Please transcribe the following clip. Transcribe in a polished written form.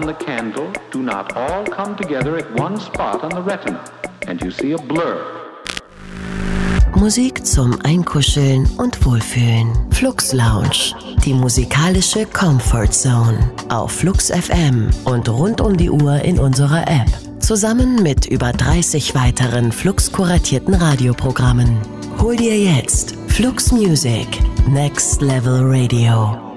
on the candle do not all come together at one spot on the retina, and you see a blur. Musik zum Einkuscheln und Wohlfühlen. Flux Lounge, die musikalische Comfort Zone. Auf Flux FM und rund um die Uhr in unserer App. Zusammen mit über 30 weiteren Flux-kuratierten Radioprogrammen. Hol dir jetzt Flux Music, Next Level Radio.